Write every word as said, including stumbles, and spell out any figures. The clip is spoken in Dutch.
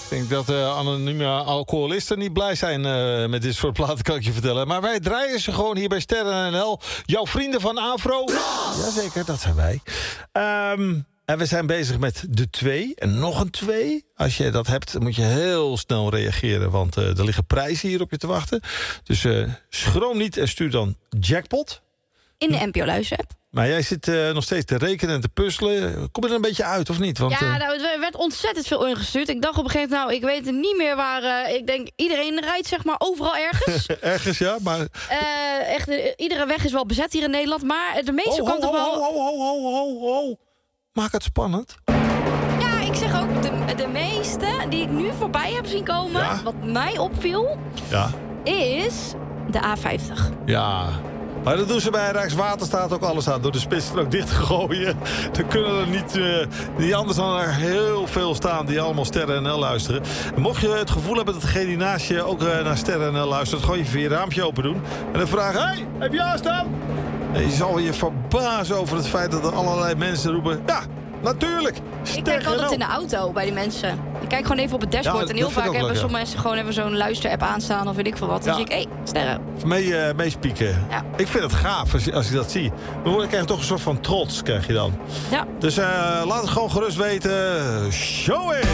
Ik denk dat uh, anonieme alcoholisten niet blij zijn uh, met dit soort platen, kan ik je vertellen. Maar wij draaien ze gewoon hier bij Sterren N L. Jouw vrienden van Afro. Jazeker, dat zijn wij. Um, en we zijn bezig met de twee. En nog een twee. Als je dat hebt, dan moet je heel snel reageren. Want uh, er liggen prijzen hier op je te wachten. Dus uh, schroom niet en stuur dan jackpot. In de N P O Luister-app. Maar jij zit uh, nog steeds te rekenen en te puzzelen. Kom je er een beetje uit, of niet? Want, ja, uh... nou, er werd ontzettend veel ingestuurd. Ik dacht op een gegeven moment, nou, ik weet niet meer waar... Uh, ik denk, iedereen rijdt zeg maar overal ergens. ergens, ja, maar... Uh, echt, uh, iedere weg is wel bezet hier in Nederland. Maar de meeste oh, kan oh, toch wel... Oh, oh, oh, oh, oh, oh. Maak het spannend. Ja, ik zeg ook, de, de meeste die ik nu voorbij heb zien komen... Ja? Wat mij opviel, ja. is de A vijftig. Ja... Maar dat doen ze bij Rijkswaterstaat ook alles aan. Door de spitsstrook dicht te gooien. Dan kunnen er niet, uh, niet anders dan er heel veel staan die allemaal Sterren N L luisteren. En mocht je het gevoel hebben dat degene die naast je ook uh, naar Sterren N L luistert, gewoon even je raampje open doen. En dan vragen, hey, heb je aanstaan? En je zal je verbazen over het feit dat er allerlei mensen roepen, ja, natuurlijk. Ik kijk altijd in de auto bij die mensen. Ik kijk gewoon even op het dashboard. Ja, en heel vaak hebben sommige ja. mensen gewoon even zo'n luisterapp aanstaan of weet ik veel wat. Dan ja. zie ik, hé, hey, sterren. Mee, uh, meespieken. Ja. Ik vind het gaaf als je, als je dat ziet. Dan krijg je toch een soort van trots, krijg je dan. Ja. Dus uh, laat het gewoon gerust weten. Show it!